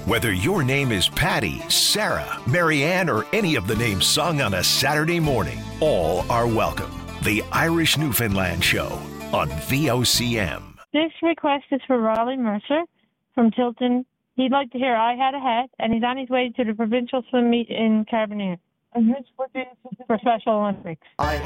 Whether your name is Patty, Sarah, Marianne, or any of the names sung on a Saturday morning, all are welcome. The Irish Newfoundland Show on VOCM. This request is for Raleigh Mercer from Tilton. He'd like to hear I Had a Hat, and he's on his way to the provincial swim meet in Carbonear for Special Olympics. I